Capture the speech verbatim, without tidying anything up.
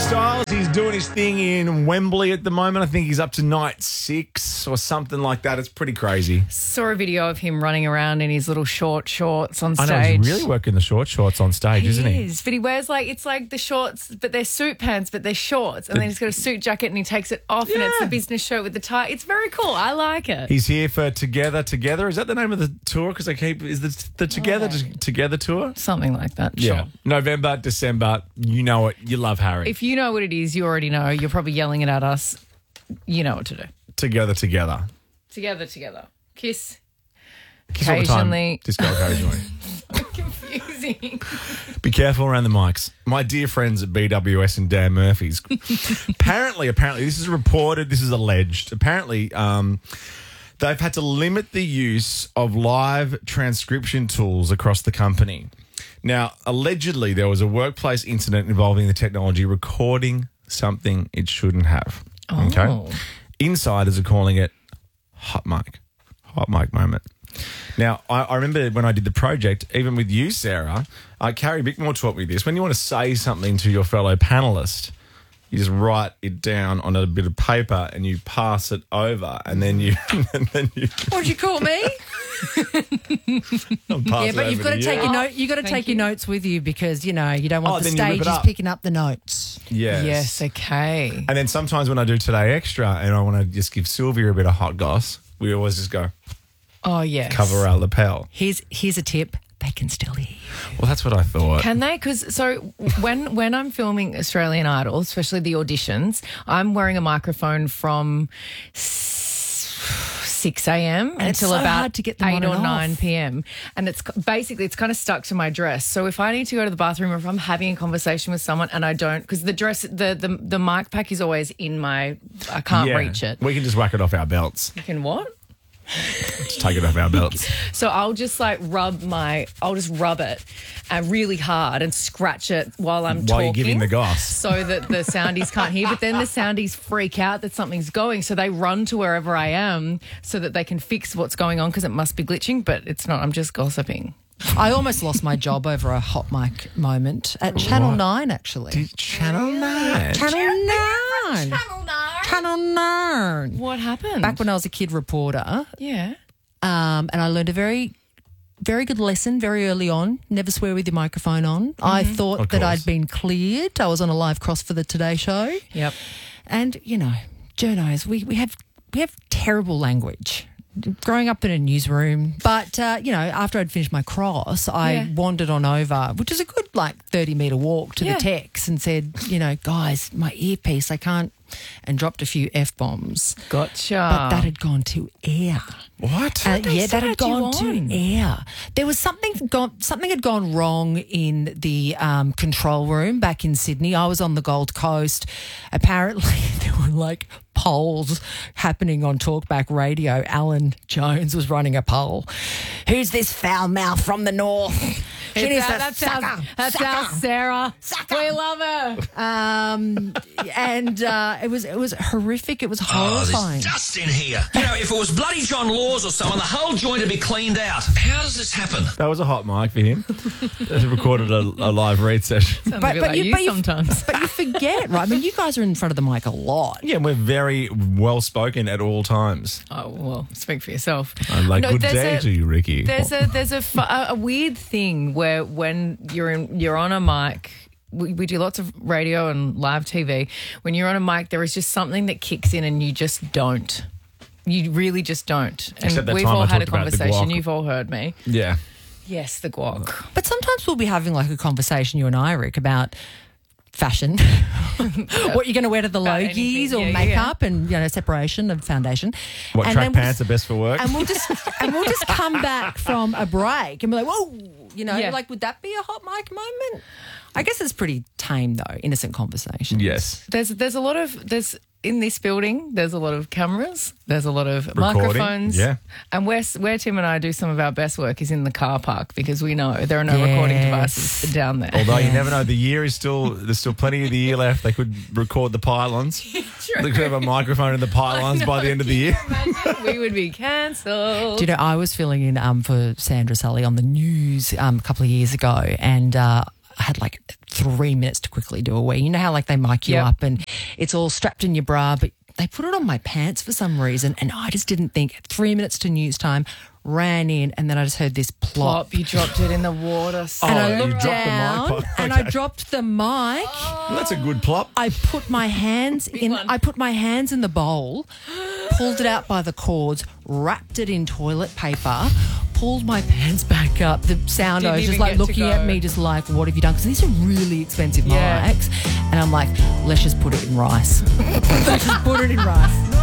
Styles, he's doing his thing in Wembley at the moment. I think he's up to night six or something like that. It's pretty crazy. Saw a video of him running around in his little short shorts on stage. I know, he's really working the short shorts on stage, he isn't he? Is, but he wears like, it's like the shorts, but they're suit pants, but they're shorts. And The- then he's got a suit jacket and he takes it off and it's Yeah. the business shirt with the tie. It's very cool. I like it. He's here for Together Together. Is that the name of the tour? Because I keep, is the, the Together Oh. Together tour? Something like that. Yeah. Sure. November, December, you know it. You love Harry. If you know what it is, you already know. You're probably yelling it at us. You know what to do. Together Together. Together, together. Kiss. Kiss all the time. Occasionally. Disco occasionally. Confusing. Be careful around the mics. My dear friends at B W S and Dan Murphy's. apparently, apparently, this is reported, this is alleged. Apparently, um, they've had to limit the use of live transcription tools across the company. Now, allegedly, there was a workplace incident involving the technology recording something it shouldn't have. Oh. Okay. Insiders are calling it hot mic. Hot mic moment. Now, I, I remember when I did the project, even with you, Sarah, uh, Carrie Bickmore taught me this. When you want to say something to your fellow panellist, you just write it down on a bit of paper and you pass it over, and then you, and then you What'd you call me? pass Yeah, it but you've over got to you. take your note. You got to Thank take you. your notes with you because you know you don't want Oh, the then you rip stage it is up. picking up the notes. Yes. Yes, okay. And then sometimes when I do Today Extra and I want to just give Sylvia a bit of hot goss, we always just go Oh, yes. cover our lapel. Here's here's a tip: they can still hear you. Well, that's what I thought. Can they? Because so when when I'm filming Australian Idol, especially the auditions, I'm wearing a microphone from six a.m. And it's until so about hard to get them eight on or and nine off. p.m. And it's basically it's kind of stuck to my dress. So if I need to go to the bathroom or if I'm having a conversation with someone and I don't, because the dress the, the the mic pack is always in my, I can't Yeah. reach it. We can just whack it off our belts. You can what? Just take it off our belts. So I'll just like rub my, I'll just rub it uh, really hard and scratch it while I'm While talking. you're giving the goss. So that the soundies can't hear. But then the soundies freak out that something's going. So they run to wherever I am so that they can fix what's going on because it must be glitching, but it's not. I'm just gossiping. I almost lost my job over a hot mic moment at Channel What? Nine. Actually, Did Channel nine. Channel Nine. Channel Nine. What happened? Back when I was a kid reporter, Yeah. um, and I learned a very, very good lesson very early on. Never swear with your microphone on. I thought Of that course. I'd been cleared. I was on a live cross for the Today Show. Yep. And, you know, journos, we, we have we have terrible language. Growing up in a newsroom. But, uh, you know, after I'd finished my cross, I Yeah. wandered on over, which is a good, like, thirty-metre walk to Yeah. the techs and said, you know, guys, my earpiece, I can't, and dropped a few F-bombs. Gotcha. But that had gone to air. What? Uh, they yeah, that had sad you gone on? to air. There was something gone, something had gone wrong in the um, control room back in Sydney. I was on the Gold Coast. Apparently, there were like polls happening on Talkback Radio. Alan Jones was running a poll. Who's this foul mouth from the north? She It's needs that- to that's suck our, her, that's suck our her. Sarah. Suck We her. love her. Um, and uh, it was it was horrific. It was Oh, horrifying. there's dust in here. You know, if it was bloody John Laws or someone, the whole joint would be cleaned out. How does this happen? That was a hot mic for him. He recorded a, a live read session. Sounds a bit like you, sometimes. but you forget, right? I mean, you guys are in front of the mic a lot. Yeah, we're very well spoken at all times. Oh, well, speak for yourself. I'm like, No, good there's day a- to you, Ricky. There's a there's a, fu- a a weird thing where when you're in you're on a mic. We, we do lots of radio and live T V. When you're on a mic, there is just something that kicks in, and you just don't. You really just don't. And Except that we've time all I had a talked about the conversation. guac. You've all heard me. yeah. Yes, the guac. But sometimes we'll be having like a conversation, you and I, Rick, about fashion, what you're going to wear to the About Logies anything, or yeah, yeah, makeup and, you know, separation of foundation. What and track then we'll pants just- are best for work? And we'll just and we'll just come back from a break and be like, whoa, you know, Yeah. like, would that be a hot mic moment? I guess it's pretty tame though, innocent conversation. yes. There's there's a lot of there's in this building. There's a lot of cameras. There's a lot of Recording, microphones. yeah. And where where Tim and I do some of our best work is in the car park because we know there are no recording Yes. devices down there. Although you never know, the year is still, there's still plenty of the year left. They could record the pylons. They could have a microphone in the pylons by the end of the year. we would be cancelled. Do you know, I was filling in um, for Sandra Sully on the news um, a couple of years ago, and uh, I had like three minutes to quickly do a wee. You know how like they mic you Yep. up and it's all strapped in your bra, but they put it on my pants for some reason, and I just didn't think. Three minutes to news time, ran in, and then I just heard this plop. Plop, you dropped it in the water. So And I Oh, you looked dropped the mic down, pot. and Okay. I dropped the mic. Well, that's a good plop. I put my hands in. one. I put my hands in the bowl, pulled it out by the cords, wrapped it in toilet paper, pulled my pants back up. The soundo Didn't is just even like get to looking go. at me, just like, "What have you done?" Because these are really expensive Yeah. mics, and I'm like, "Let's just put it in rice. Let's just put it in rice."